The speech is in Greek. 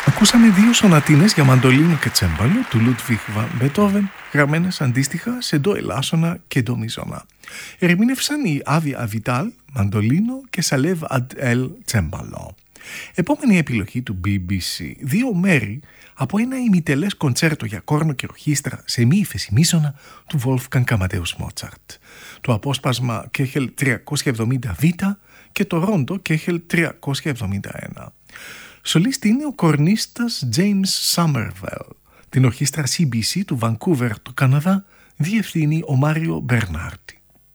Ακούσαμε δύο σονατίνες για μαντολίνο και τσέμπαλο του Λούντβιχ βαν Μπετόβεν, γραμμένες αντίστοιχα σε ντο ελάσσονα και ντο μιζώνα. Ερμήνευσαν οι Άβια Αβιτάλ, μαντολίνο και Σαλέβ Αντ Ελ, τσέμπαλο. Επόμενη επιλογή του BBC, δύο μέρη από ένα ημιτελές κοντσέρτο για κόρνο και ορχήστρα σε μη ύφεση μίσονα του Wolfgang Amadeus Mozart. Το απόσπασμα Κέχελ 370β και το ρόντο Κέχελ 371. Σολίστη είναι ο κορνίστας James Somerville. Την ορχήστρα CBC του Vancouver του Καναδά διευθύνει ο Μάριο Μπερνάρτη.